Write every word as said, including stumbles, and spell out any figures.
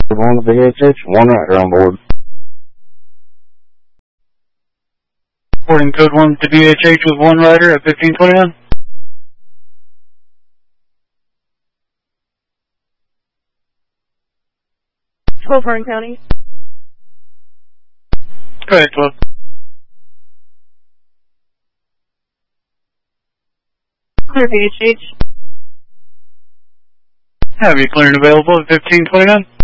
On the B H H, one rider on board. Reporting code one to B H H with one rider at fifteen twenty-nine. twelve Hardin County. Go ahead, twelve. Clear B H H. Have you clearing available at fifteen twenty-nine?